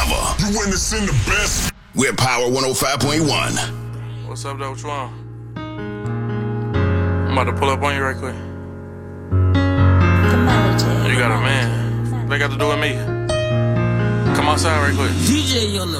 ever. You witnessing the best. We're Power 105.1. What's up, though? What you want? I'm about to pull up on you right quick. The manager. You got a man. What they got to do with me? Come outside right quick. DJ on the